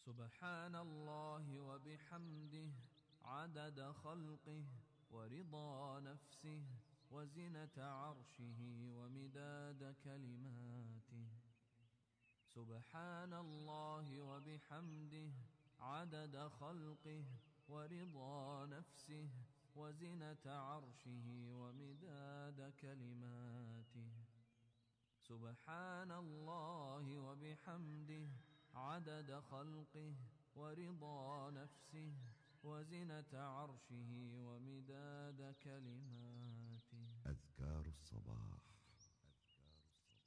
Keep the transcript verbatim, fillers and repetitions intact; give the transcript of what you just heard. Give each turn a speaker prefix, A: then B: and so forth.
A: سبحان الله وبحمده عدد خلقه ورضا نفسه وزنة عرشه ومداد كلماته. سبحان الله وبحمده عدد خلقه ورضا نفسه وزنة عرشه ومداد كلماته. سبحان الله وبحمده عدد خلقه ورضا نفسه وزنة عرشه ومداد كلماته.
B: أذكار الصباح.